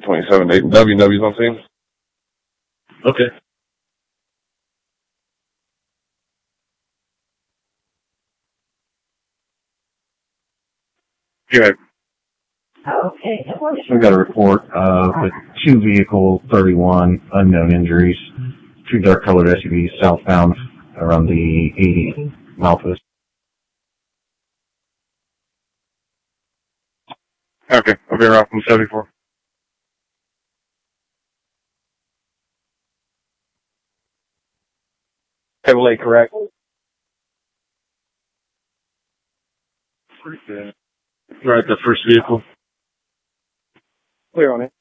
27 Dayton. WW's on scene. Okay. Good. Okay. We got a report of a 2-vehicle, 31 unknown injuries. 2 dark-colored SUVs southbound around the 80 milepost. Okay, I'll be around from 74. Chevrolet, correct? Right, the first vehicle. Clear on it.